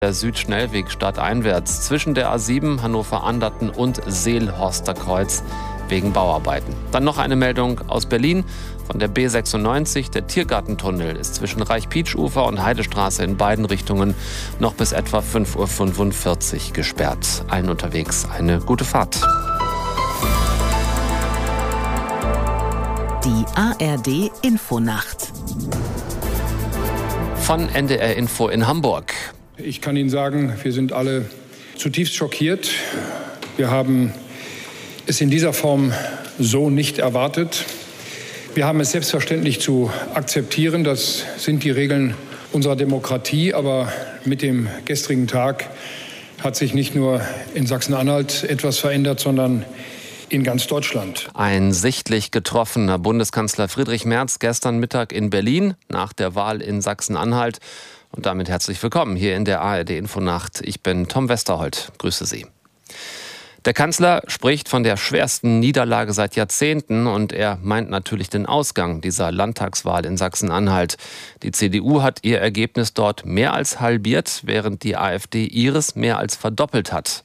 Der Südschnellweg stadteinwärts zwischen der A7 Hannover-Anderten und Seelhorster Kreuz wegen Bauarbeiten. Dann noch eine Meldung aus Berlin von der B96. Der Tiergartentunnel ist zwischen Reich-Pietsch-Ufer und Heidestraße in beiden Richtungen noch bis etwa 5:45 Uhr gesperrt. Allen unterwegs eine gute Fahrt. Die ARD Infonacht Von NDR Info in Hamburg. Ich kann Ihnen sagen, wir sind alle zutiefst schockiert. Wir haben es in dieser Form so nicht erwartet. Wir haben es selbstverständlich zu akzeptieren. Das sind die Regeln unserer Demokratie. Aber mit dem gestrigen Tag hat sich nicht nur in Sachsen-Anhalt etwas verändert, sondern in ganz Deutschland. Ein sichtlich getroffener Bundeskanzler Friedrich Merz gestern Mittag in Berlin nach der Wahl in Sachsen-Anhalt. Und damit herzlich willkommen hier in der ARD Infonacht. Ich bin Tom Westerholt. Grüße Sie. Der Kanzler spricht von der schwersten Niederlage seit Jahrzehnten und er meint natürlich den Ausgang dieser Landtagswahl in Sachsen-Anhalt. Die CDU hat ihr Ergebnis dort mehr als halbiert, während die AfD ihres mehr als verdoppelt hat.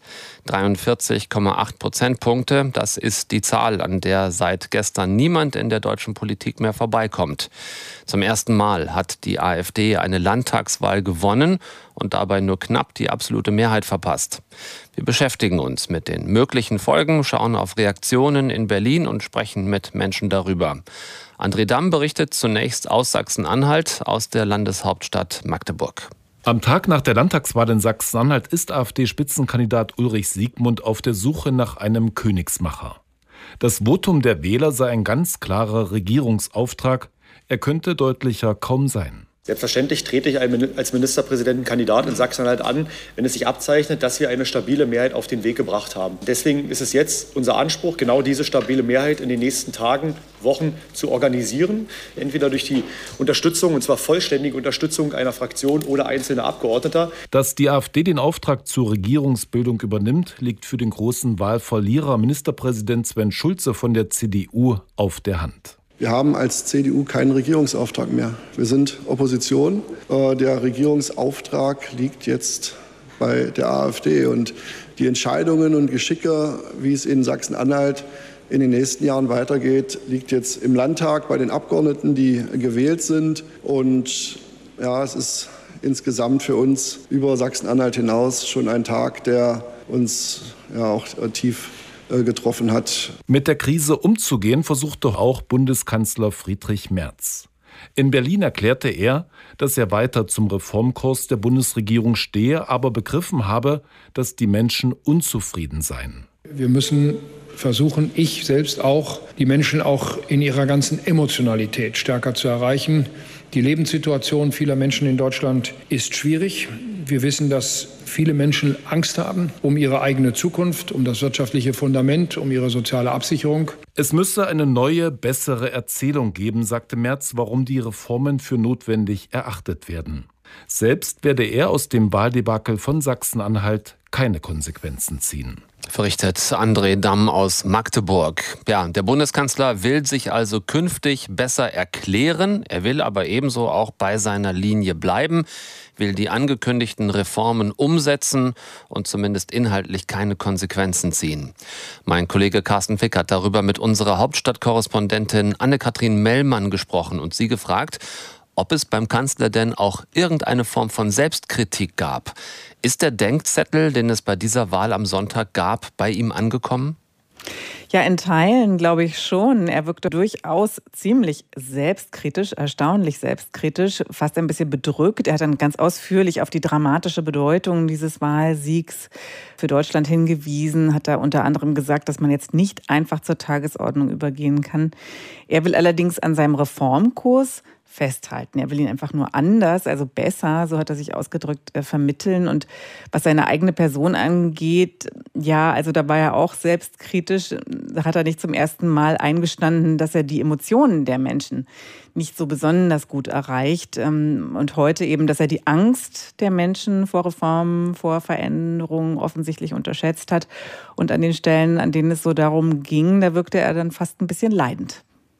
43,8 Prozentpunkte, das ist die Zahl, an der seit gestern niemand in der deutschen Politik mehr vorbeikommt. Zum ersten Mal hat die AfD eine Landtagswahl gewonnen und dabei nur knapp die absolute Mehrheit verpasst. Wir beschäftigen uns mit den möglichen Folgen, schauen auf Reaktionen in Berlin und sprechen mit Menschen darüber. André Damm berichtet zunächst aus Sachsen-Anhalt, aus der Landeshauptstadt Magdeburg. Am Tag nach der Landtagswahl in Sachsen-Anhalt ist AfD-Spitzenkandidat Ulrich Siegmund auf der Suche nach einem Königsmacher. Das Votum der Wähler sei ein ganz klarer Regierungsauftrag. Er könnte deutlicher kaum sein. Selbstverständlich trete ich als Ministerpräsidentenkandidat in Sachsen-Anhalt an, wenn es sich abzeichnet, dass wir eine stabile Mehrheit auf den Weg gebracht haben. Deswegen ist es jetzt unser Anspruch, genau diese stabile Mehrheit in den nächsten Tagen, Wochen zu organisieren. Entweder durch die Unterstützung, und zwar vollständige Unterstützung einer Fraktion oder einzelner Abgeordneter. Dass die AfD den Auftrag zur Regierungsbildung übernimmt, liegt für den großen Wahlverlierer Ministerpräsident Sven Schulze von der CDU auf der Hand. Wir haben als CDU keinen Regierungsauftrag mehr. Wir sind Opposition. Der Regierungsauftrag liegt jetzt bei der AfD. Und die Entscheidungen und Geschicke, wie es in Sachsen-Anhalt in den nächsten Jahren weitergeht, liegt jetzt im Landtag bei den Abgeordneten, die gewählt sind. Und ja, es ist insgesamt für uns über Sachsen-Anhalt hinaus schon ein Tag, der uns ja auch tief getroffen hat. Mit der Krise umzugehen, versucht doch auch Bundeskanzler Friedrich Merz. In Berlin erklärte er, dass er weiter zum Reformkurs der Bundesregierung stehe, aber begriffen habe, dass die Menschen unzufrieden seien. Wir müssen versuchen, ich selbst auch, die Menschen auch in ihrer ganzen Emotionalität stärker zu erreichen. Die Lebenssituation vieler Menschen in Deutschland ist schwierig. Wir wissen, dass viele Menschen Angst haben um ihre eigene Zukunft, um das wirtschaftliche Fundament, um ihre soziale Absicherung. Es müsse eine neue, bessere Erzählung geben, sagte Merz, warum die Reformen für notwendig erachtet werden. Selbst werde er aus dem Wahldebakel von Sachsen-Anhalt keine Konsequenzen ziehen. Berichtet André Damm aus Magdeburg. Ja, der Bundeskanzler will sich also künftig besser erklären. Er will aber ebenso auch bei seiner Linie bleiben, will die angekündigten Reformen umsetzen und zumindest inhaltlich keine Konsequenzen ziehen. Mein Kollege Carsten Fick hat darüber mit unserer Hauptstadtkorrespondentin Anne-Kathrin Mellmann gesprochen und sie gefragt, ob es beim Kanzler denn auch irgendeine Form von Selbstkritik gab. Ist der Denkzettel, den es bei dieser Wahl am Sonntag gab, bei ihm angekommen? Ja, in Teilen glaube ich schon. Er wirkte durchaus ziemlich selbstkritisch, erstaunlich selbstkritisch, fast ein bisschen bedrückt. Er hat dann ganz ausführlich auf die dramatische Bedeutung dieses Wahlsiegs für Deutschland hingewiesen, hat da unter anderem gesagt, dass man jetzt nicht einfach zur Tagesordnung übergehen kann. Er will allerdings an seinem Reformkurs festhalten. Er will ihn einfach nur anders, also besser, so hat er sich ausgedrückt, vermitteln. Und was seine eigene Person angeht, ja, also da war er auch selbstkritisch. Da hat er nicht zum ersten Mal eingestanden, dass er die Emotionen der Menschen nicht so besonders gut erreicht. Und heute eben, dass er die Angst der Menschen vor Reformen, vor Veränderungen offensichtlich unterschätzt hat. Und an den Stellen, an denen es so darum ging, da wirkte er dann fast ein bisschen leidend.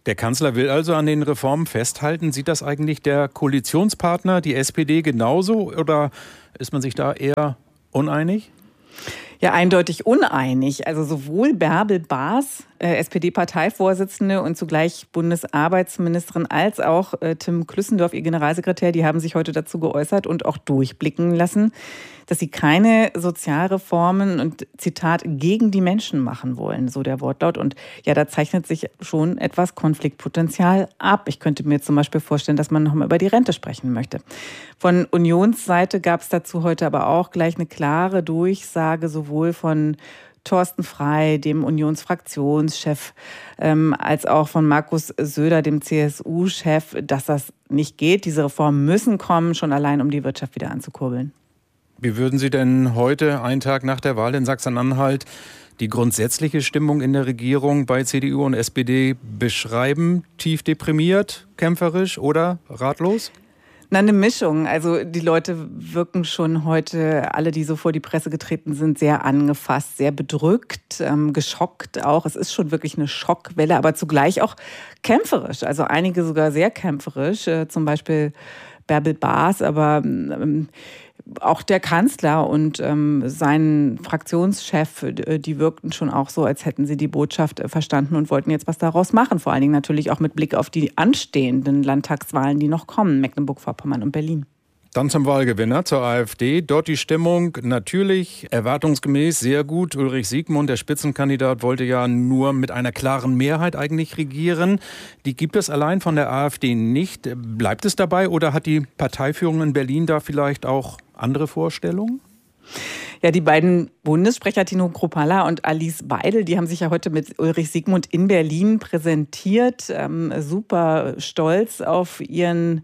Der Kanzler will also an den Reformen festhalten. Sieht das eigentlich der Koalitionspartner, die SPD, genauso oder ist man sich da eher uneinig? Ja, eindeutig uneinig. Also sowohl Bärbel Baas, SPD-Parteivorsitzende und zugleich Bundesarbeitsministerin, als auch Tim Klüssendorf, ihr Generalsekretär, die haben sich heute dazu geäußert und auch durchblicken lassen, dass sie keine Sozialreformen und, Zitat, gegen die Menschen machen wollen, so der Wortlaut. Und ja, da zeichnet sich schon etwas Konfliktpotenzial ab. Ich könnte mir zum Beispiel vorstellen, dass man noch mal über die Rente sprechen möchte. Von Unionsseite gab es dazu heute aber auch gleich eine klare Durchsage, sowohl von Thorsten Frey, dem Unionsfraktionschef, als auch von Markus Söder, dem CSU-Chef, dass das nicht geht. Diese Reformen müssen kommen, schon allein um die Wirtschaft wieder anzukurbeln. Wie würden Sie denn heute, einen Tag nach der Wahl in Sachsen-Anhalt, die grundsätzliche Stimmung in der Regierung bei CDU und SPD beschreiben? Tief deprimiert, kämpferisch oder ratlos? Na, eine Mischung. Also die Leute wirken schon heute, alle, die so vor die Presse getreten sind, sehr angefasst, sehr bedrückt, geschockt auch. Es ist schon wirklich eine Schockwelle, aber zugleich auch kämpferisch. Also einige sogar sehr kämpferisch, zum Beispiel Bärbel Baas, aber auch der Kanzler und sein Fraktionschef, die wirkten schon auch so, als hätten sie die Botschaft verstanden und wollten jetzt was daraus machen. Vor allen Dingen natürlich auch mit Blick auf die anstehenden Landtagswahlen, die noch kommen, Mecklenburg-Vorpommern und Berlin. Dann zum Wahlgewinner, zur AfD. Dort die Stimmung natürlich erwartungsgemäß sehr gut. Ulrich Siegmund, der Spitzenkandidat, wollte ja nur mit einer klaren Mehrheit eigentlich regieren. Die gibt es allein von der AfD nicht. Bleibt es dabei oder hat die Parteiführung in Berlin da vielleicht auch andere Vorstellungen? Ja, die beiden Bundessprecher Tino Kruppalla und Alice Weidel, die haben sich ja heute mit Ulrich Siegmund in Berlin präsentiert. Super stolz auf ihren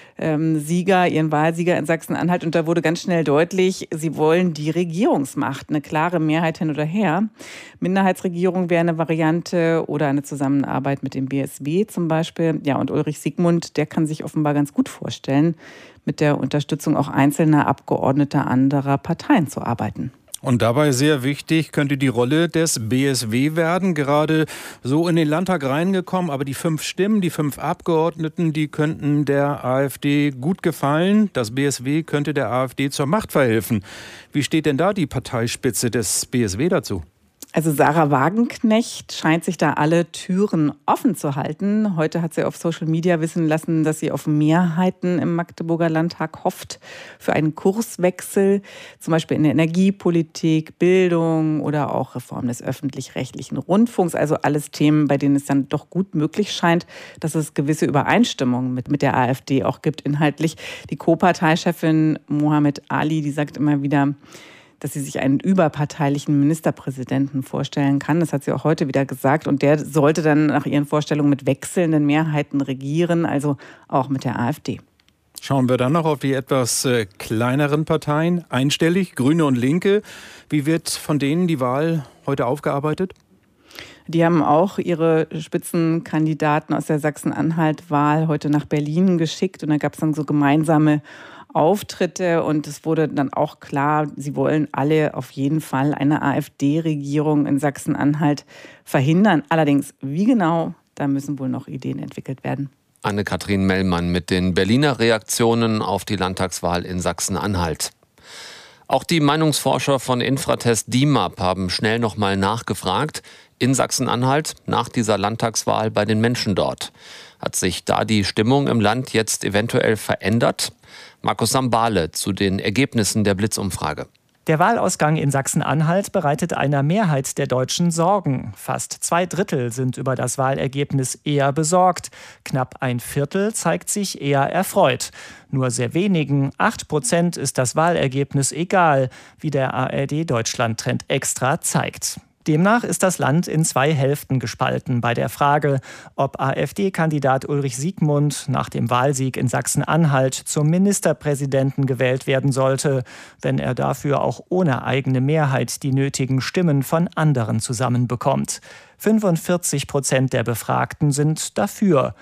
ihren Wahlsieger in Sachsen-Anhalt. Und da wurde ganz schnell deutlich, sie wollen die Regierungsmacht, eine klare Mehrheit hin oder her. Minderheitsregierung wäre eine Variante oder eine Zusammenarbeit mit dem BSW zum Beispiel. Ja, und Ulrich Siegmund, der kann sich offenbar ganz gut vorstellen, mit der Unterstützung auch einzelner Abgeordneter anderer Parteien zu arbeiten. Und dabei sehr wichtig könnte die Rolle des BSW werden, gerade so in den Landtag reingekommen. Aber die 5 Stimmen, die 5 Abgeordneten, die könnten der AfD gut gefallen. Das BSW könnte der AfD zur Macht verhelfen. Wie steht denn da die Parteispitze des BSW dazu? Also Sarah Wagenknecht scheint sich da alle Türen offen zu halten. Heute hat sie auf Social Media wissen lassen, dass sie auf Mehrheiten im Magdeburger Landtag hofft für einen Kurswechsel, zum Beispiel in der Energiepolitik, Bildung oder auch Reform des öffentlich-rechtlichen Rundfunks. Also alles Themen, bei denen es dann doch gut möglich scheint, dass es gewisse Übereinstimmungen mit der AfD auch gibt inhaltlich. Die Co-Parteichefin Mohammed Ali, die sagt immer wieder, dass sie sich einen überparteilichen Ministerpräsidenten vorstellen kann. Das hat sie auch heute wieder gesagt. Und der sollte dann nach ihren Vorstellungen mit wechselnden Mehrheiten regieren, also auch mit der AfD. Schauen wir dann noch auf die etwas kleineren Parteien, einstellig, Grüne und Linke. Wie wird von denen die Wahl heute aufgearbeitet? Die haben auch ihre Spitzenkandidaten aus der Sachsen-Anhalt-Wahl heute nach Berlin geschickt. Und da gab es dann so gemeinsame Auftritte und es wurde dann auch klar, sie wollen alle auf jeden Fall eine AfD-Regierung in Sachsen-Anhalt verhindern. Allerdings, wie genau, da müssen wohl noch Ideen entwickelt werden. Anne-Kathrin Mellmann mit den Berliner Reaktionen auf die Landtagswahl in Sachsen-Anhalt. Auch die Meinungsforscher von Infratest DIMAP haben schnell nochmal nachgefragt in Sachsen-Anhalt nach dieser Landtagswahl bei den Menschen dort. Hat sich da die Stimmung im Land jetzt eventuell verändert? Markus Sambale zu den Ergebnissen der Blitzumfrage. Der Wahlausgang in Sachsen-Anhalt bereitet einer Mehrheit der Deutschen Sorgen. Fast 2/3 sind über das Wahlergebnis eher besorgt. Knapp 1/4 zeigt sich eher erfreut. Nur sehr wenigen, 8%, ist das Wahlergebnis egal, wie der ARD-Deutschland-Trend extra zeigt. Demnach ist das Land in 2 Hälften gespalten bei der Frage, ob AfD-Kandidat Ulrich Siegmund nach dem Wahlsieg in Sachsen-Anhalt zum Ministerpräsidenten gewählt werden sollte, wenn er dafür auch ohne eigene Mehrheit die nötigen Stimmen von anderen zusammenbekommt. 45% der Befragten sind dafür.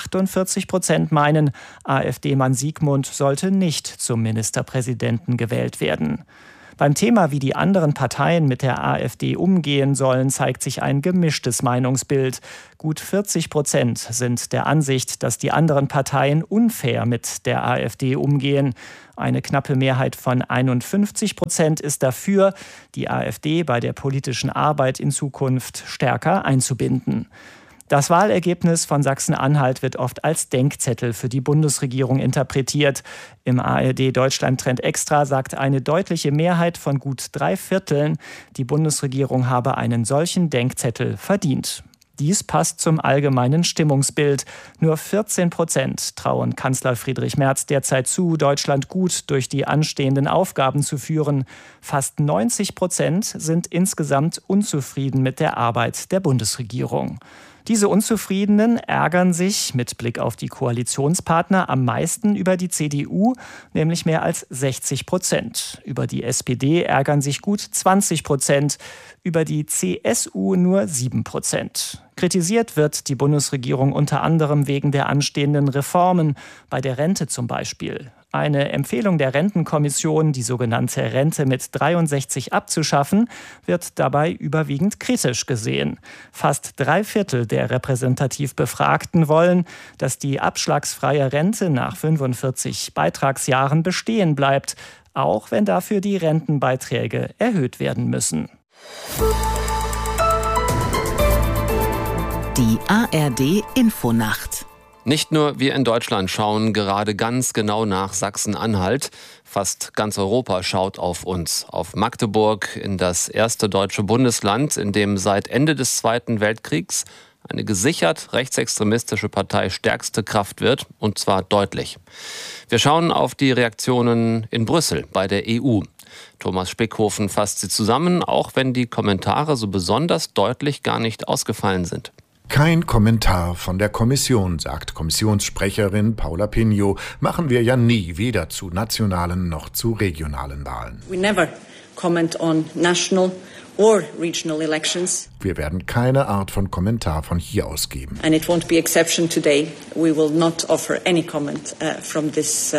48% meinen, AfD-Mann Siegmund sollte nicht zum Ministerpräsidenten gewählt werden. Beim Thema, wie die anderen Parteien mit der AfD umgehen sollen, zeigt sich ein gemischtes Meinungsbild. Gut 40% sind der Ansicht, dass die anderen Parteien unfair mit der AfD umgehen. Eine knappe Mehrheit von 51% ist dafür, die AfD bei der politischen Arbeit in Zukunft stärker einzubinden. Das Wahlergebnis von Sachsen-Anhalt wird oft als Denkzettel für die Bundesregierung interpretiert. Im ARD Deutschland Trend Extra sagt eine deutliche Mehrheit von gut 3/4, die Bundesregierung habe einen solchen Denkzettel verdient. Dies passt zum allgemeinen Stimmungsbild. Nur 14% trauen Kanzler Friedrich Merz derzeit zu, Deutschland gut durch die anstehenden Aufgaben zu führen. Fast 90% sind insgesamt unzufrieden mit der Arbeit der Bundesregierung. Diese Unzufriedenen ärgern sich mit Blick auf die Koalitionspartner am meisten über die CDU, nämlich mehr als 60%. Über die SPD ärgern sich gut 20%, über die CSU nur 7%. Kritisiert wird die Bundesregierung unter anderem wegen der anstehenden Reformen, bei der Rente zum Beispiel. Eine Empfehlung der Rentenkommission, die sogenannte Rente mit 63 abzuschaffen, wird dabei überwiegend kritisch gesehen. Fast 3/4 der repräsentativ Befragten wollen, dass die abschlagsfreie Rente nach 45 Beitragsjahren bestehen bleibt, auch wenn dafür die Rentenbeiträge erhöht werden müssen. Die ARD Infonacht. Nicht nur wir in Deutschland schauen gerade ganz genau nach Sachsen-Anhalt. Fast ganz Europa schaut auf uns, auf Magdeburg, in das erste deutsche Bundesland, in dem seit Ende des Zweiten Weltkriegs eine gesichert rechtsextremistische Partei stärkste Kraft wird, und zwar deutlich. Wir schauen auf die Reaktionen in Brüssel bei der EU. Thomas Spickhofen fasst sie zusammen, auch wenn die Kommentare so besonders deutlich gar nicht ausgefallen sind. Kein Kommentar von der Kommission, sagt Kommissionssprecherin Paula Pinho. Machen wir ja nie, weder zu nationalen noch zu regionalen Wahlen. We never comment on national or regional elections. Wir werden keine Art von Kommentar von hier aus geben. And it won't be exception today. We will not offer any comment from this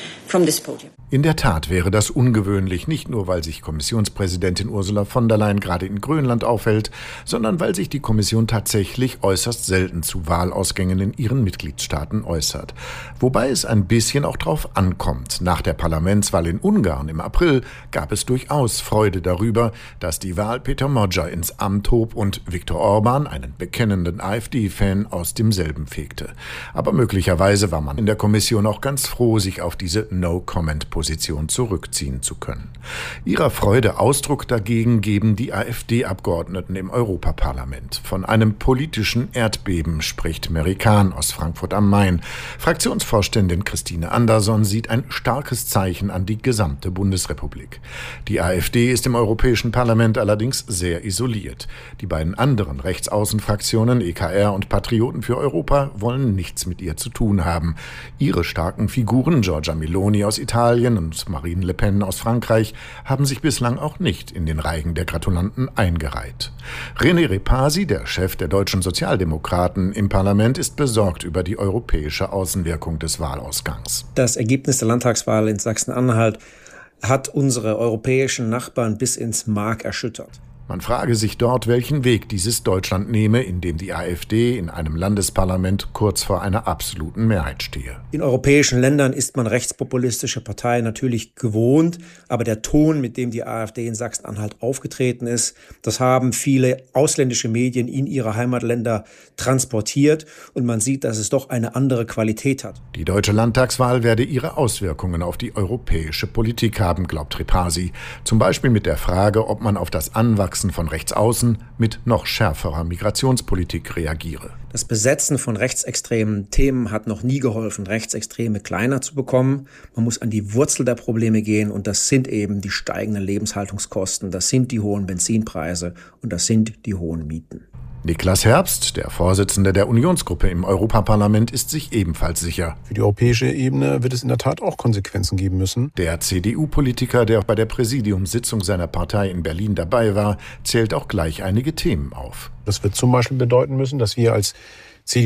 podium. In der Tat wäre das ungewöhnlich, nicht nur, weil sich Kommissionspräsidentin Ursula von der Leyen gerade in Grönland aufhält, sondern weil sich die Kommission tatsächlich äußerst selten zu Wahlausgängen in ihren Mitgliedstaaten äußert. Wobei es ein bisschen auch drauf ankommt. Nach der Parlamentswahl in Ungarn im April gab es durchaus Freude darüber, dass die Wahl Peter Magyar ins Amt hob und Viktor Orbán, einen bekennenden AfD-Fan, aus demselben fegte. Aber möglicherweise war man in der Kommission auch ganz froh, sich auf diese No-Comment-Position zurückziehen zu können. Ihrer Freude Ausdruck dagegen geben die AfD-Abgeordneten im Europaparlament. Von einem politischen Erdbeben spricht Mary Kahn aus Frankfurt am Main. Fraktionsvorständin Christine Anderson sieht ein starkes Zeichen an die gesamte Bundesrepublik. Die AfD ist im Europäischen Parlament allerdings sehr isoliert. Die beiden anderen Rechtsaußenfraktionen, EKR und Patrioten für Europa, wollen nichts mit ihr zu tun haben. Ihre starken Figuren, Giorgia Meloni aus Italien und Marine Le Pen aus Frankreich, haben sich bislang auch nicht in den Reigen der Gratulanten eingereiht. René Repasi, der Chef der deutschen Sozialdemokraten im Parlament, ist besorgt über die europäische Außenwirkung des Wahlausgangs. Das Ergebnis der Landtagswahl in Sachsen-Anhalt hat unsere europäischen Nachbarn bis ins Mark erschüttert. Man frage sich dort, welchen Weg dieses Deutschland nehme, in dem die AfD in einem Landesparlament kurz vor einer absoluten Mehrheit stehe. In europäischen Ländern ist man rechtspopulistische Parteien natürlich gewohnt, aber der Ton, mit dem die AfD in Sachsen-Anhalt aufgetreten ist, das haben viele ausländische Medien in ihre Heimatländer transportiert und man sieht, dass es doch eine andere Qualität hat. Die deutsche Landtagswahl werde ihre Auswirkungen auf die europäische Politik haben, glaubt Repasi. Zum Beispiel mit der Frage, ob man auf das Anwachsen von Rechtsaußen mit noch schärferer Migrationspolitik reagiere. Das Besetzen von rechtsextremen Themen hat noch nie geholfen, Rechtsextreme kleiner zu bekommen. Man muss an die Wurzel der Probleme gehen und das sind eben die steigenden Lebenshaltungskosten, das sind die hohen Benzinpreise und das sind die hohen Mieten. Niklas Herbst, der Vorsitzende der Unionsgruppe im Europaparlament, ist sich ebenfalls sicher. Für die europäische Ebene wird es in der Tat auch Konsequenzen geben müssen. Der CDU-Politiker, der auch bei der Präsidiumssitzung seiner Partei in Berlin dabei war, zählt auch gleich einige Themen auf. Das wird zum Beispiel bedeuten müssen, dass wir als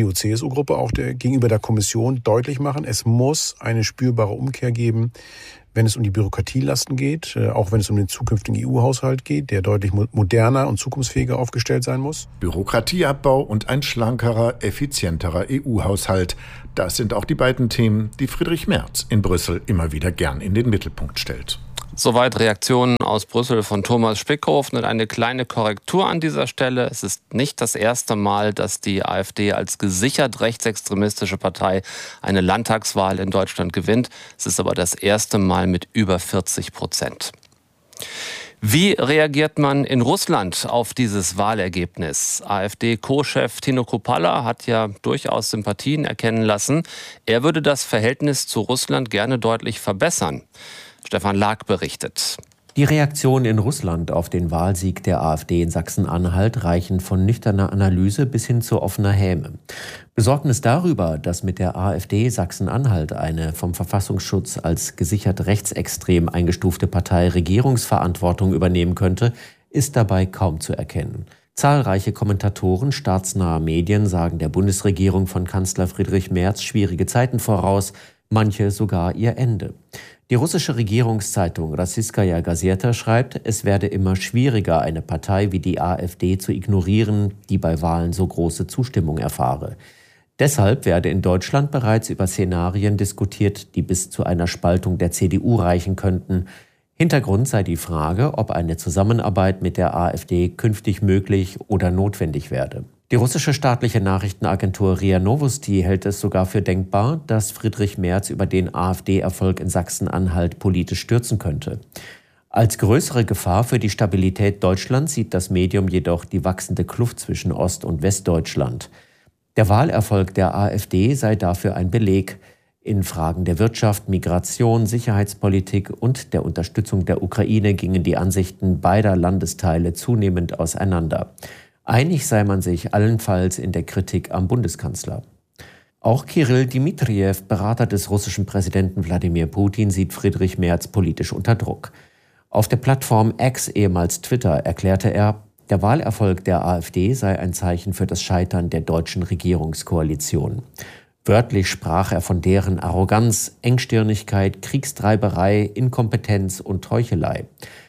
CDU-CSU-Gruppe auch gegenüber der Kommission deutlich machen, es muss eine spürbare Umkehr geben, wenn es um die Bürokratielasten geht, auch wenn es um den zukünftigen EU-Haushalt geht, der deutlich moderner und zukunftsfähiger aufgestellt sein muss. Bürokratieabbau und ein schlankerer, effizienterer EU-Haushalt. Das sind auch die beiden Themen, die Friedrich Merz in Brüssel immer wieder gern in den Mittelpunkt stellt. Soweit Reaktionen aus Brüssel von Thomas Spickhof. Und eine kleine Korrektur an dieser Stelle. Es ist nicht das erste Mal, dass die AfD als gesichert rechtsextremistische Partei eine Landtagswahl in Deutschland gewinnt. Es ist aber das erste Mal mit über 40%. Wie reagiert man in Russland auf dieses Wahlergebnis? AfD-Co-Chef Tino Kruppalla hat ja durchaus Sympathien erkennen lassen. Er würde das Verhältnis zu Russland gerne deutlich verbessern. Stefan Lag berichtet. Die Reaktionen in Russland auf den Wahlsieg der AfD in Sachsen-Anhalt reichen von nüchterner Analyse bis hin zu offener Häme. Besorgnis darüber, dass mit der AfD Sachsen-Anhalt eine vom Verfassungsschutz als gesichert rechtsextrem eingestufte Partei Regierungsverantwortung übernehmen könnte, ist dabei kaum zu erkennen. Zahlreiche Kommentatoren staatsnaher Medien sagen der Bundesregierung von Kanzler Friedrich Merz schwierige Zeiten voraus, manche sogar ihr Ende. Die russische Regierungszeitung Rossijskaja Gazeta schreibt, es werde immer schwieriger, eine Partei wie die AfD zu ignorieren, die bei Wahlen so große Zustimmung erfahre. Deshalb werde in Deutschland bereits über Szenarien diskutiert, die bis zu einer Spaltung der CDU reichen könnten. Hintergrund sei die Frage, ob eine Zusammenarbeit mit der AfD künftig möglich oder notwendig werde. Die russische staatliche Nachrichtenagentur RIA Novosti hält es sogar für denkbar, dass Friedrich Merz über den AfD-Erfolg in Sachsen-Anhalt politisch stürzen könnte. Als größere Gefahr für die Stabilität Deutschlands sieht das Medium jedoch die wachsende Kluft zwischen Ost- und Westdeutschland. Der Wahlerfolg der AfD sei dafür ein Beleg. In Fragen der Wirtschaft, Migration, Sicherheitspolitik und der Unterstützung der Ukraine gingen die Ansichten beider Landesteile zunehmend auseinander. Einig sei man sich allenfalls in der Kritik am Bundeskanzler. Auch Kirill Dmitrijew, Berater des russischen Präsidenten Wladimir Putin, sieht Friedrich Merz politisch unter Druck. Auf der Plattform X, ehemals Twitter, erklärte er, der Wahlerfolg der AfD sei ein Zeichen für das Scheitern der deutschen Regierungskoalition. Wörtlich sprach er von deren Arroganz, Engstirnigkeit, Kriegstreiberei, Inkompetenz und Heuchelei.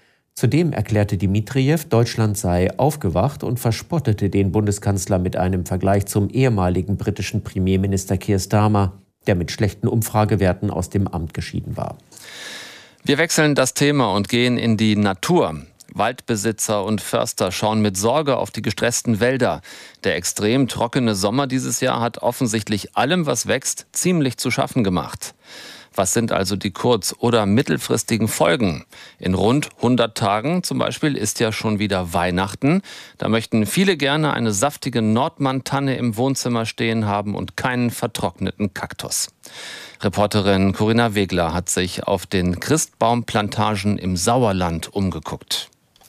Zudem erklärte Dmitrijew, Deutschland sei aufgewacht und verspottete den Bundeskanzler mit einem Vergleich zum ehemaligen britischen Premierminister Keir Starmer, der mit schlechten Umfragewerten aus dem Amt geschieden war. Wir wechseln das Thema und gehen in die Natur. Waldbesitzer und Förster schauen mit Sorge auf die gestressten Wälder. Der extrem trockene Sommer dieses Jahr hat offensichtlich allem, was wächst, ziemlich zu schaffen gemacht. Was sind also die kurz- oder mittelfristigen Folgen? In rund 100 Tagen zum Beispiel ist ja schon wieder Weihnachten. Da möchten viele gerne eine saftige Nordmann-Tanne im Wohnzimmer stehen haben und keinen vertrockneten Kaktus. Reporterin Corinna Wegler hat sich auf den Christbaumplantagen im Sauerland umgeguckt.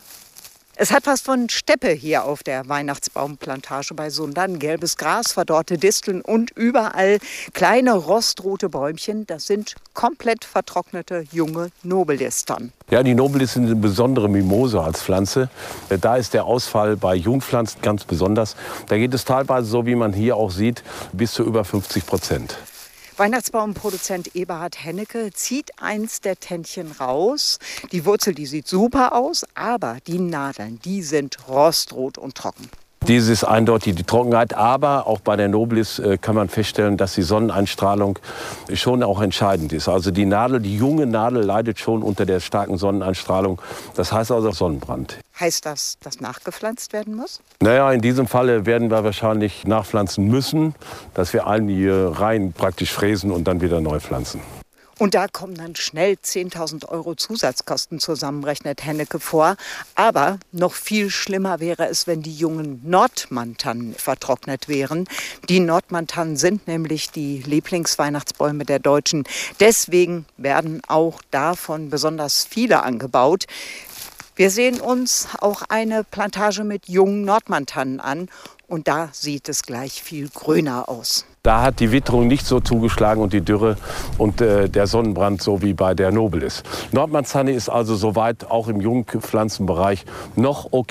Es hat was von Steppe hier auf der Weihnachtsbaumplantage bei Sundern. Gelbes Gras, verdorrte Disteln und überall kleine rostrote Bäumchen. Das sind komplett vertrocknete junge Nobeldistern. Ja, die Nobelis sind eine besondere Mimose als Pflanze. Da ist der Ausfall bei Jungpflanzen ganz besonders. Da geht es teilweise, so wie man hier auch sieht, bis zu über 50%. Weihnachtsbaumproduzent Eberhard Hennecke zieht eins der Tännchen raus. Die Wurzel, die sieht super aus, aber die Nadeln, die sind rostrot und trocken. Dies ist eindeutig die Trockenheit, aber auch bei der Nobilis kann man feststellen, dass die Sonneneinstrahlung schon auch entscheidend ist. Also die Nadel, die junge Nadel leidet schon unter der starken Sonneneinstrahlung. Das heißt also Sonnenbrand. Heißt das, dass nachgepflanzt werden muss? Naja, in diesem Falle werden wir wahrscheinlich nachpflanzen müssen, dass wir einige Reihen praktisch fräsen und dann wieder neu pflanzen. Und da kommen dann schnell 10.000 € Zusatzkosten zusammen, rechnet Hennecke vor. Aber noch viel schlimmer wäre es, wenn die jungen Nordmann-Tannen vertrocknet wären. Die Nordmann-Tannen sind nämlich die Lieblingsweihnachtsbäume der Deutschen. Deswegen werden auch davon besonders viele angebaut. Wir sehen uns auch eine Plantage mit jungen Nordmann-Tannen an. Und da sieht es gleich viel grüner aus. Da hat die Witterung nicht so zugeschlagen und die Dürre und der Sonnenbrand, so wie bei der Nobilis. Nordmann-Tanne ist also soweit auch im Jungpflanzenbereich noch okay.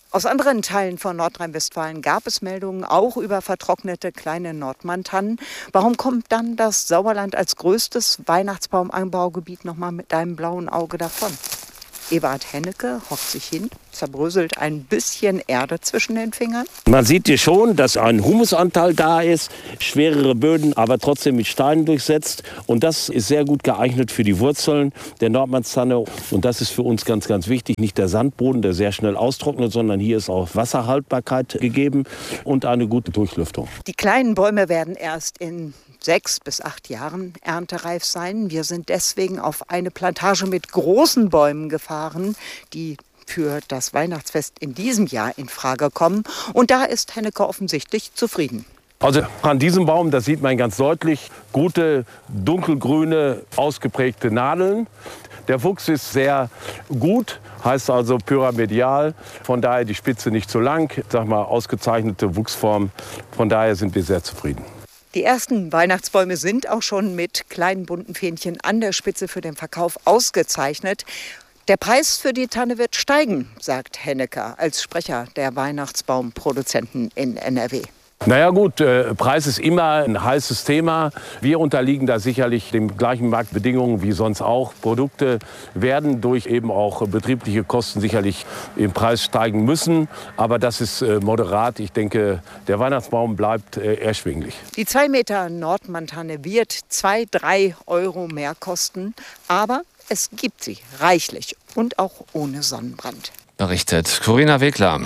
Aus anderen Teilen von Nordrhein-Westfalen gab es Meldungen auch über vertrocknete kleine Nordmantannen. Warum kommt dann das Sauerland als größtes Weihnachtsbaumanbaugebiet nochmal mit einem blauen Auge davon? Eberhard Hennecke hockt sich hin, zerbröselt ein bisschen Erde zwischen den Fingern. Man sieht hier schon, dass ein Humusanteil da ist, schwerere Böden, aber trotzdem mit Steinen durchsetzt. Und das ist sehr gut geeignet für die Wurzeln der Nordmannstanne. Und das ist für uns ganz, ganz wichtig. Nicht der Sandboden, der sehr schnell austrocknet, sondern hier ist auch Wasserhaltbarkeit gegeben und eine gute Durchlüftung. Die kleinen Bäume werden erst in 6 bis 8 Jahren erntereif sein. Wir sind deswegen auf eine Plantage mit großen Bäumen gefahren, die für das Weihnachtsfest in diesem Jahr in Frage kommen. Und da ist Hennecke offensichtlich zufrieden. Also an diesem Baum, da sieht man ganz deutlich gute, dunkelgrüne, ausgeprägte Nadeln. Der Wuchs ist sehr gut, heißt also pyramidal. Von daher die Spitze nicht zu lang. Ich sag mal, ausgezeichnete Wuchsform. Von daher sind wir sehr zufrieden. Die ersten Weihnachtsbäume sind auch schon mit kleinen bunten Fähnchen an der Spitze für den Verkauf ausgezeichnet. Der Preis für die Tanne wird steigen, sagt Hennecke als Sprecher der Weihnachtsbaumproduzenten in NRW. Naja gut, Preis ist immer ein heißes Thema. Wir unterliegen da sicherlich den gleichen Marktbedingungen wie sonst auch. Produkte werden durch eben auch betriebliche Kosten sicherlich im Preis steigen müssen. Aber das ist moderat. Ich denke, der Weihnachtsbaum bleibt erschwinglich. Die 2 Meter Nordmantanne wird 2-3 Euro mehr kosten. Aber es gibt sie reichlich und auch ohne Sonnenbrand. Berichtet Corinna Wegler.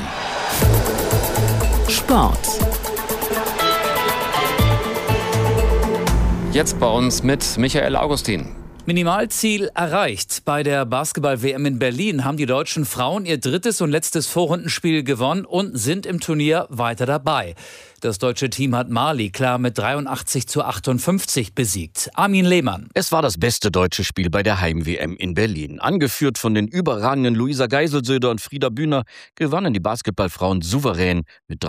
Sport. Jetzt bei uns mit Michael Augustin. Minimalziel erreicht. Bei der Basketball-WM in Berlin haben die deutschen Frauen ihr 3. und letztes Vorrundenspiel gewonnen und sind im Turnier weiter dabei. Das deutsche Team hat Mali klar mit 83:58 besiegt. Armin Lehmann. Es war das beste deutsche Spiel bei der Heim-WM in Berlin. Angeführt von den überragenden Luisa Geiselsöder und Frieda Bühner gewannen die Basketballfrauen souverän mit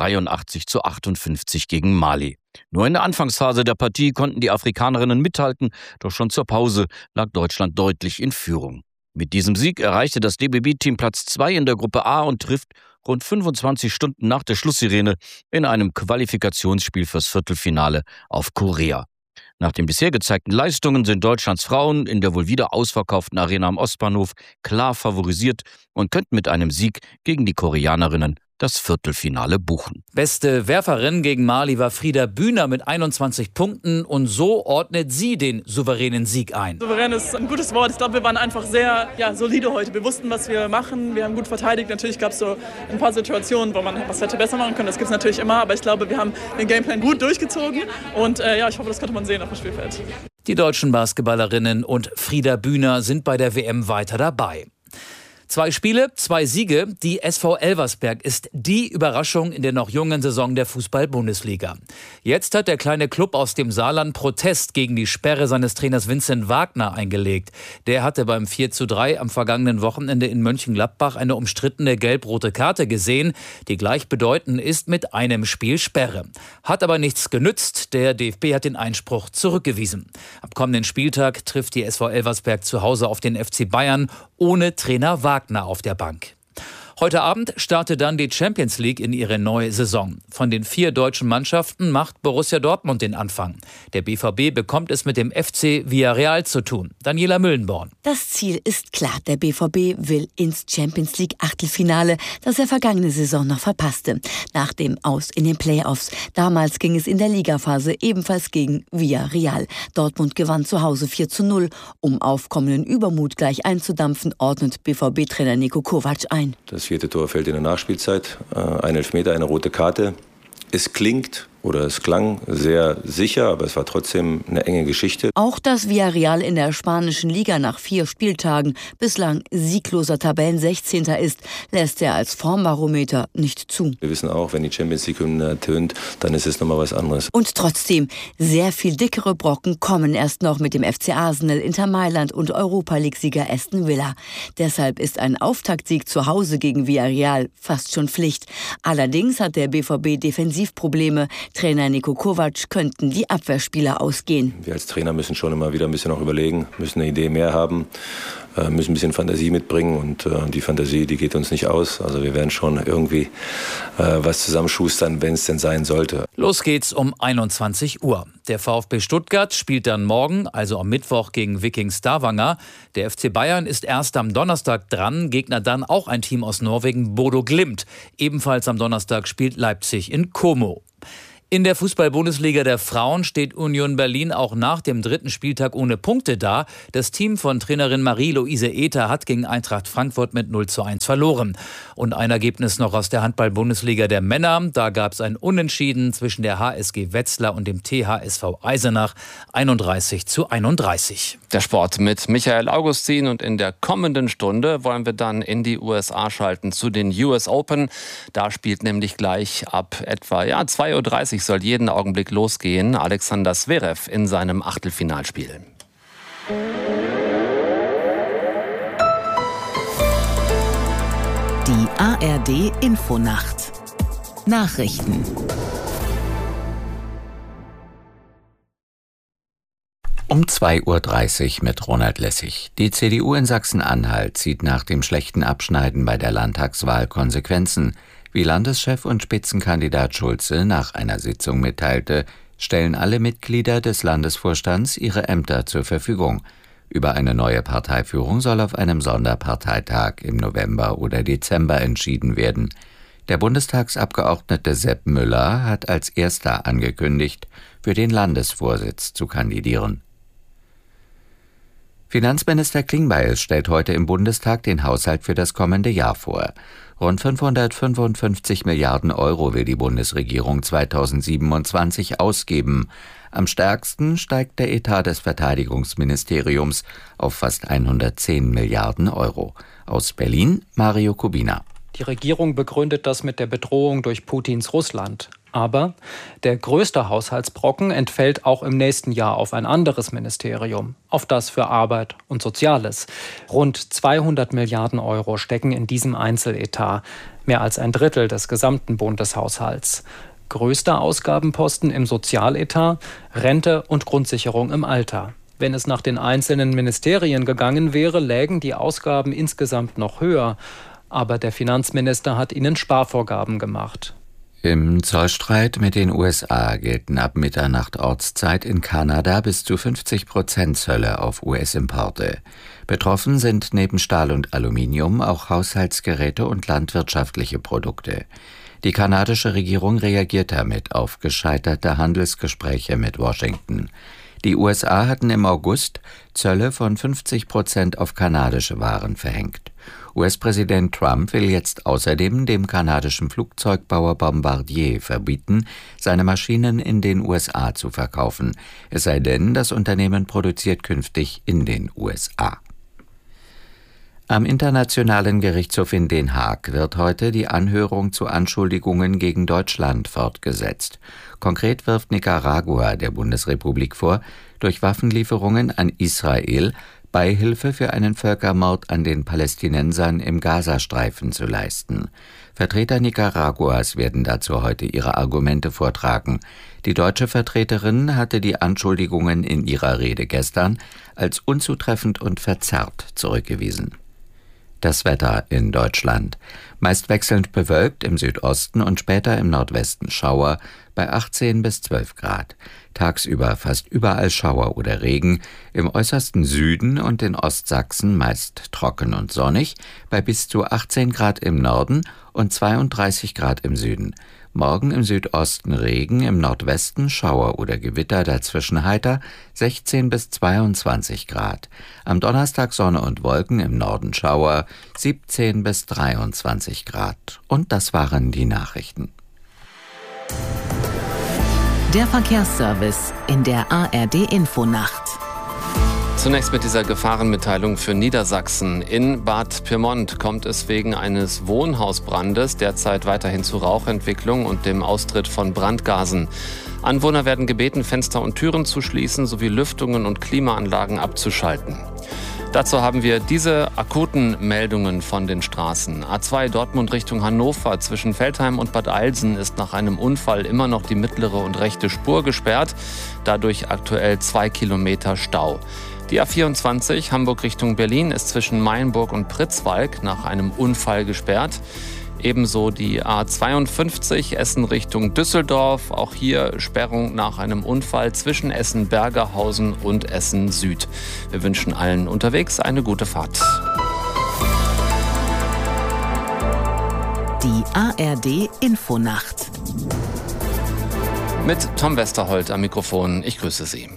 83:58 gegen Mali. Nur in der Anfangsphase der Partie konnten die Afrikanerinnen mithalten, doch schon zur Pause lag Deutschland deutlich in Führung. Mit diesem Sieg erreichte das DBB-Team Platz 2 in der Gruppe A und trifft rund 25 Stunden nach der Schlusssirene in einem Qualifikationsspiel fürs Viertelfinale auf Korea. Nach den bisher gezeigten Leistungen sind Deutschlands Frauen in der wohl wieder ausverkauften Arena am Ostbahnhof klar favorisiert und könnten mit einem Sieg gegen die Koreanerinnen das Viertelfinale buchen. Beste Werferin gegen Mali war Frieda Bühner mit 21 Punkten und so ordnet sie den souveränen Sieg ein. Souverän ist ein gutes Wort. Ich glaube, wir waren einfach sehr solide heute. Wir wussten, was wir machen. Wir haben gut verteidigt. Natürlich gab es so ein paar Situationen, wo man was hätte besser machen können. Das gibt es natürlich immer. Aber ich glaube, wir haben den Gameplan gut durchgezogen. Und ich hoffe, das konnte man sehen auf dem Spielfeld. Die deutschen Basketballerinnen und Frieda Bühner sind bei der WM weiter dabei. 2 Spiele, 2 Siege. Die SV Elversberg ist die Überraschung in der noch jungen Saison der Fußball-Bundesliga. Jetzt hat der kleine Club aus dem Saarland Protest gegen die Sperre seines Trainers Vincent Wagner eingelegt. Der hatte beim 4:3 am vergangenen Wochenende in Mönchengladbach eine umstrittene gelb-rote Karte gesehen, die gleichbedeutend ist mit einem Spiel Sperre. Hat aber nichts genützt. Der DFB hat den Einspruch zurückgewiesen. Am kommenden Spieltag trifft die SV Elversberg zu Hause auf den FC Bayern ohne Trainer Wagner auf der Bank. Heute Abend startet dann die Champions League in ihre neue Saison. Von den 4 deutschen Mannschaften macht Borussia Dortmund den Anfang. Der BVB bekommt es mit dem FC Villarreal zu tun. Daniela Müllenborn. Das Ziel ist klar. Der BVB will ins Champions League Achtelfinale, das er vergangene Saison noch verpasste. Nach dem Aus in den Playoffs. Damals ging es in der Ligaphase ebenfalls gegen Villarreal. Dortmund gewann zu Hause 4:0. Um aufkommenden Übermut gleich einzudampfen, ordnet BVB-Trainer Niko Kovac ein. Das 4. Tor fällt in der Nachspielzeit. Ein Elfmeter, eine rote Karte. Es klang sehr sicher, aber es war trotzdem eine enge Geschichte. Auch dass Villarreal in der spanischen Liga nach 4 Spieltagen bislang siegloser Tabellen-16. ist, lässt er als Formbarometer nicht zu. Wir wissen auch, wenn die Champions League-Hymne ertönt, dann ist es nochmal was anderes. Und trotzdem, sehr viel dickere Brocken kommen erst noch mit dem FC Arsenal, Inter Mailand und Europa-League-Sieger Aston Villa. Deshalb ist ein Auftaktsieg zu Hause gegen Villarreal fast schon Pflicht. Allerdings hat der BVB Defensivprobleme. Trainer Niko Kovac könnten die Abwehrspieler ausgehen. Wir als Trainer müssen schon immer wieder ein bisschen auch überlegen, müssen eine Idee mehr haben, müssen ein bisschen Fantasie mitbringen und die Fantasie, die geht uns nicht aus. Also wir werden schon irgendwie was zusammenschustern, wenn es denn sein sollte. Los geht's um 21 Uhr. Der VfB Stuttgart spielt dann morgen, also am Mittwoch, gegen Viking Stavanger. Der FC Bayern ist erst am Donnerstag dran, Gegner dann auch ein Team aus Norwegen, Bodo Glimt. Ebenfalls am Donnerstag spielt Leipzig in Como. In der Fußball-Bundesliga der Frauen steht Union Berlin auch nach dem 3. Spieltag ohne Punkte da. Das Team von Trainerin Marie-Louise Ether hat gegen Eintracht Frankfurt mit 0:1 verloren. Und ein Ergebnis noch aus der Handball-Bundesliga der Männer. Da gab es ein Unentschieden zwischen der HSG Wetzlar und dem THSV Eisenach, 31:31. Der Sport mit Michael Augustin, und in der kommenden Stunde wollen wir dann in die USA schalten zu den US Open. Da spielt nämlich gleich ab etwa 2:30 Uhr soll jeden Augenblick losgehen Alexander Zverev in seinem Achtelfinalspiel. Die ARD Infonacht. Nachrichten. Um 2:30 Uhr mit Ronald Lessig. Die CDU in Sachsen-Anhalt zieht nach dem schlechten Abschneiden bei der Landtagswahl Konsequenzen. Wie Landeschef und Spitzenkandidat Schulze nach einer Sitzung mitteilte, stellen alle Mitglieder des Landesvorstands ihre Ämter zur Verfügung. Über eine neue Parteiführung soll auf einem Sonderparteitag im November oder Dezember entschieden werden. Der Bundestagsabgeordnete Sepp Müller hat als erster angekündigt, für den Landesvorsitz zu kandidieren. Finanzminister Klingbeil stellt heute im Bundestag den Haushalt für das kommende Jahr vor. Rund 555 Milliarden Euro will die Bundesregierung 2027 ausgeben. Am stärksten steigt der Etat des Verteidigungsministeriums auf fast 110 Milliarden Euro. Aus Berlin, Mario Kubina. Die Regierung begründet das mit der Bedrohung durch Putins Russland. Aber der größte Haushaltsbrocken entfällt auch im nächsten Jahr auf ein anderes Ministerium, auf das für Arbeit und Soziales. Rund 200 Milliarden Euro stecken in diesem Einzeletat, mehr als ein Drittel des gesamten Bundeshaushalts. Größter Ausgabenposten im Sozialetat, Rente und Grundsicherung im Alter. Wenn es nach den einzelnen Ministerien gegangen wäre, lägen die Ausgaben insgesamt noch höher. Aber der Finanzminister hat ihnen Sparvorgaben gemacht. Im Zollstreit mit den USA gelten ab Mitternacht Ortszeit in Kanada bis zu 50% Zölle auf US-Importe. Betroffen sind neben Stahl und Aluminium auch Haushaltsgeräte und landwirtschaftliche Produkte. Die kanadische Regierung reagiert damit auf gescheiterte Handelsgespräche mit Washington. Die USA hatten im August Zölle von 50% auf kanadische Waren verhängt. US-Präsident Trump will jetzt außerdem dem kanadischen Flugzeugbauer Bombardier verbieten, seine Maschinen in den USA zu verkaufen. Es sei denn, das Unternehmen produziert künftig in den USA. Am Internationalen Gerichtshof in Den Haag wird heute die Anhörung zu Anschuldigungen gegen Deutschland fortgesetzt. Konkret wirft Nicaragua der Bundesrepublik vor, durch Waffenlieferungen an Israel Beihilfe für einen Völkermord an den Palästinensern im Gazastreifen zu leisten. Vertreter Nicaraguas werden dazu heute ihre Argumente vortragen. Die deutsche Vertreterin hatte die Anschuldigungen in ihrer Rede gestern als unzutreffend und verzerrt zurückgewiesen. Das Wetter in Deutschland. Meist wechselnd bewölkt, im Südosten und später im Nordwesten Schauer bei 18 bis 12 Grad. Tagsüber fast überall Schauer oder Regen, im äußersten Süden und in Ostsachsen meist trocken und sonnig, bei bis zu 18 Grad im Norden und 32 Grad im Süden. Morgen im Südosten Regen, im Nordwesten Schauer oder Gewitter, dazwischen heiter, 16 bis 22 Grad. Am Donnerstag Sonne und Wolken, im Norden Schauer, 17 bis 23 Grad. Und das waren die Nachrichten. Der Verkehrsservice in der ARD Infonacht. Zunächst mit dieser Gefahrenmitteilung für Niedersachsen. In Bad Pyrmont kommt es wegen eines Wohnhausbrandes derzeit weiterhin zu Rauchentwicklung und dem Austritt von Brandgasen. Anwohner werden gebeten, Fenster und Türen zu schließen sowie Lüftungen und Klimaanlagen abzuschalten. Dazu haben wir diese akuten Meldungen von den Straßen. A2 Dortmund Richtung Hannover zwischen Veltheim und Bad Eilsen ist nach einem Unfall immer noch die mittlere und rechte Spur gesperrt. Dadurch aktuell 2 Kilometer Stau. Die A24 Hamburg Richtung Berlin ist zwischen Mayenburg und Pritzwalk nach einem Unfall gesperrt. Ebenso die A52 Essen Richtung Düsseldorf. Auch hier Sperrung nach einem Unfall zwischen Essen-Bergerhausen und Essen Süd. Wir wünschen allen unterwegs eine gute Fahrt. Die ARD Infonacht. Mit Tom Westerholt am Mikrofon. Ich grüße Sie.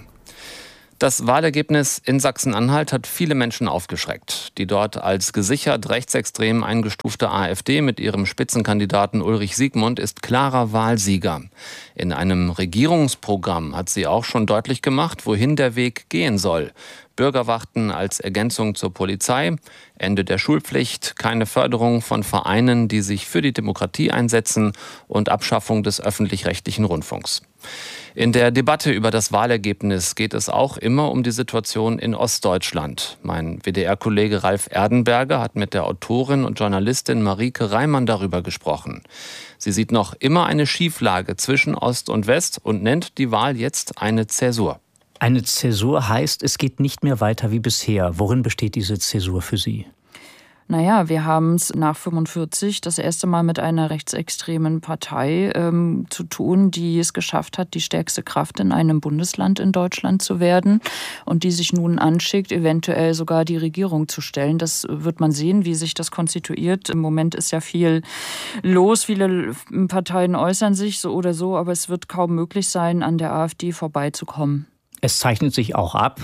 Das Wahlergebnis in Sachsen-Anhalt hat viele Menschen aufgeschreckt. Die dort als gesichert rechtsextrem eingestufte AfD mit ihrem Spitzenkandidaten Ulrich Siegmund ist klarer Wahlsieger. In einem Regierungsprogramm hat sie auch schon deutlich gemacht, wohin der Weg gehen soll. Bürgerwachten als Ergänzung zur Polizei, Ende der Schulpflicht, keine Förderung von Vereinen, die sich für die Demokratie einsetzen und Abschaffung des öffentlich-rechtlichen Rundfunks. In der Debatte über das Wahlergebnis geht es auch immer um die Situation in Ostdeutschland. Mein WDR-Kollege Ralf Erdenberger hat mit der Autorin und Journalistin Marieke Reimann darüber gesprochen. Sie sieht noch immer eine Schieflage zwischen Ost und West und nennt die Wahl jetzt eine Zäsur. Eine Zäsur heißt, es geht nicht mehr weiter wie bisher. Worin besteht diese Zäsur für Sie? Naja, wir haben es nach 45 das erste Mal mit einer rechtsextremen Partei zu tun, die es geschafft hat, die stärkste Kraft in einem Bundesland in Deutschland zu werden und die sich nun anschickt, eventuell sogar die Regierung zu stellen. Das wird man sehen, wie sich das konstituiert. Im Moment ist ja viel los. Viele Parteien äußern sich so oder so, aber es wird kaum möglich sein, an der AfD vorbeizukommen. Es zeichnet sich auch ab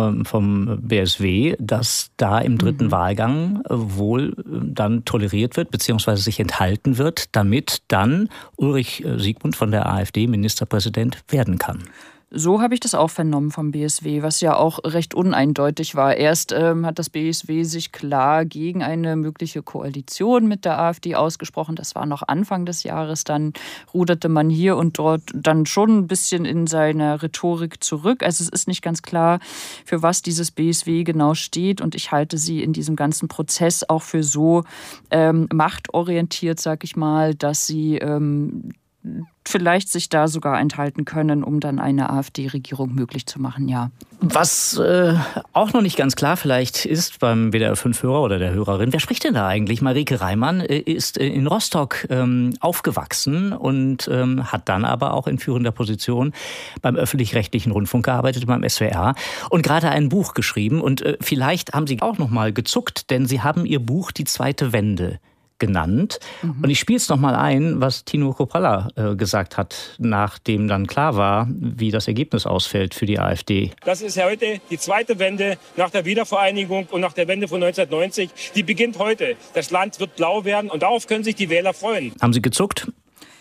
vom BSW, dass da im dritten Wahlgang wohl dann toleriert wird bzw. sich enthalten wird, damit dann Ulrich Siegmund von der AfD Ministerpräsident werden kann. So habe ich das auch vernommen vom BSW, was ja auch recht uneindeutig war. Erst hat das BSW sich klar gegen eine mögliche Koalition mit der AfD ausgesprochen. Das war noch Anfang des Jahres. Dann ruderte man hier und dort dann schon ein bisschen in seiner Rhetorik zurück. Also es ist nicht ganz klar, für was dieses BSW genau steht. Und ich halte sie in diesem ganzen Prozess auch für so machtorientiert, sag ich mal, dass sie vielleicht sich da sogar enthalten können, um dann eine AfD-Regierung möglich zu machen, ja. Was auch noch nicht ganz klar vielleicht ist beim WDR-5-Hörer oder der Hörerin, wer spricht denn da eigentlich? Marieke Reimann ist in Rostock aufgewachsen und hat dann aber auch in führender Position beim öffentlich-rechtlichen Rundfunk gearbeitet, beim SWR und gerade ein Buch geschrieben. Und vielleicht haben Sie auch noch mal gezuckt, denn Sie haben Ihr Buch Die zweite Wende genannt. Und ich spiele es nochmal ein, was Tino Kropalla gesagt hat, nachdem dann klar war, wie das Ergebnis ausfällt für die AfD. Das ist ja heute die zweite Wende nach der Wiedervereinigung und nach der Wende von 1990. Die beginnt heute. Das Land wird blau werden und darauf können sich die Wähler freuen. Haben Sie gezuckt?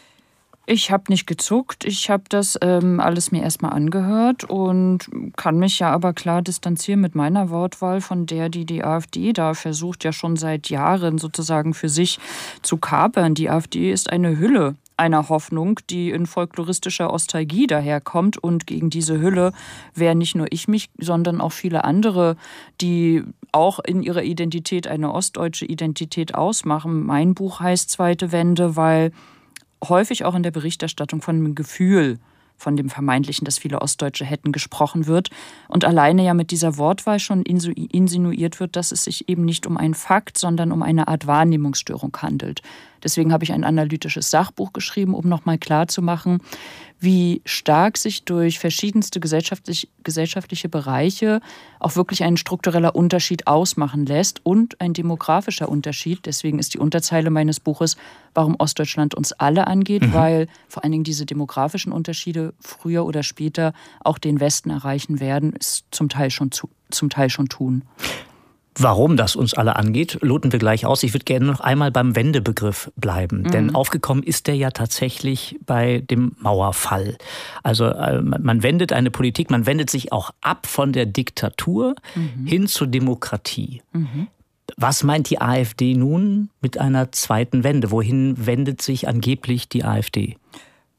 Ich habe nicht gezuckt. Ich habe das alles mir erstmal angehört und kann mich ja aber klar distanzieren mit meiner Wortwahl von der, die AfD da versucht, ja schon seit Jahren sozusagen für sich zu kapern. Die AfD ist eine Hülle einer Hoffnung, die in folkloristischer Ostalgie daherkommt. Und gegen diese Hülle wehren nicht nur ich mich, sondern auch viele andere, die auch in ihrer Identität eine ostdeutsche Identität ausmachen. Mein Buch heißt Zweite Wende, weil häufig auch in der Berichterstattung von dem Gefühl, von dem Vermeintlichen, dass viele Ostdeutsche hätten, gesprochen wird. Und alleine ja mit dieser Wortwahl schon insinuiert wird, dass es sich eben nicht um einen Fakt, sondern um eine Art Wahrnehmungsstörung handelt. Deswegen habe ich ein analytisches Sachbuch geschrieben, um nochmal klarzumachen, wie stark sich durch verschiedenste gesellschaftliche Bereiche auch wirklich ein struktureller Unterschied ausmachen lässt und ein demografischer Unterschied. Deswegen ist die Unterzeile meines Buches, warum Ostdeutschland uns alle angeht, weil vor allen Dingen diese demografischen Unterschiede früher oder später auch den Westen erreichen werden, es zum Teil schon tun. Warum das uns alle angeht, loten wir gleich aus. Ich würde gerne noch einmal beim Wendebegriff bleiben. Denn aufgekommen ist der ja tatsächlich bei dem Mauerfall. Also man wendet eine Politik, man wendet sich auch ab von der Diktatur hin zur Demokratie. Was meint die AfD nun mit einer zweiten Wende? Wohin wendet sich angeblich die AfD?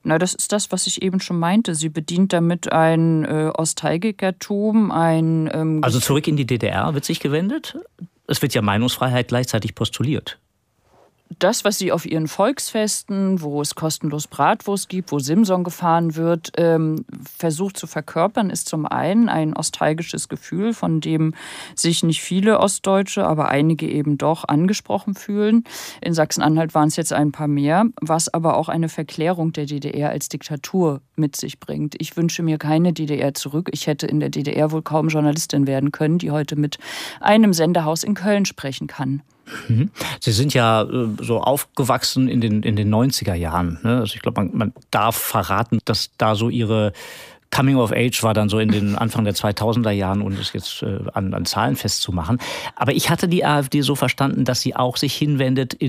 Na, das ist das, was ich eben schon meinte. Sie bedient damit ein Nostalgikertum, Also zurück in die DDR wird sich gewendet? Es wird ja Meinungsfreiheit gleichzeitig postuliert. Das, was sie auf ihren Volksfesten, wo es kostenlos Bratwurst gibt, wo Simson gefahren wird, versucht zu verkörpern, ist zum einen ein nostalgisches Gefühl, von dem sich nicht viele Ostdeutsche, aber einige eben doch angesprochen fühlen. In Sachsen-Anhalt waren es jetzt ein paar mehr, was aber auch eine Verklärung der DDR als Diktatur mit sich bringt. Ich wünsche mir keine DDR zurück. Ich hätte in der DDR wohl kaum Journalistin werden können, die heute mit einem Sendehaus in Köln sprechen kann. Sie sind ja so aufgewachsen in den 90er Jahren. Ne? Also ich glaube, man darf verraten, dass da so Ihre Coming of Age war dann so in den Anfang der 2000er Jahren, ohne es jetzt an Zahlen festzumachen. Aber ich hatte die AfD so verstanden, dass sie auch sich hinwendet